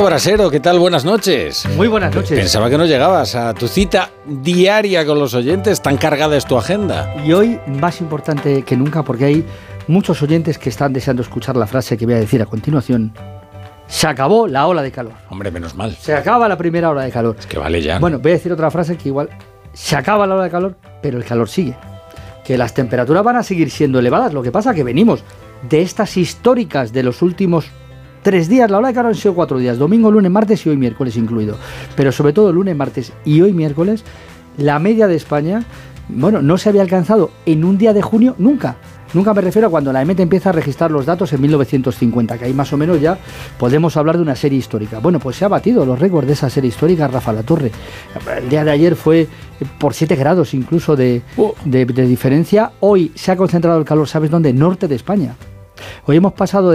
Paco Brasero, ¿qué tal? Buenas noches. Muy buenas noches. Pensaba que no llegabas a tu cita diaria con los oyentes, tan cargada es tu agenda. Y hoy más importante que nunca, porque hay muchos oyentes que están deseando escuchar la frase que voy a decir a continuación. Se acabó la ola de calor. Hombre, menos mal. Se acaba la primera ola de calor. Es que vale ya. Bueno, voy a decir otra frase que igual se acaba la ola de calor, pero el calor sigue. Que las temperaturas van a seguir siendo elevadas. Lo que pasa es que venimos de estas históricas de los últimos 3 días. La ola de calor han sido 4 días. Domingo, lunes, martes y hoy miércoles incluido. Pero sobre todo lunes, martes y hoy miércoles, la media de España, bueno, no se había alcanzado en un día de junio nunca. Nunca me refiero a cuando la EMET empieza a registrar los datos en 1950, que ahí más o menos ya podemos hablar de una serie histórica. Bueno, pues se ha batido los récords de esa serie histórica, Rafa Latorre. El día de ayer fue por 7 grados incluso de diferencia. Hoy se ha concentrado el calor, ¿sabes dónde? Norte de España. Hoy hemos pasado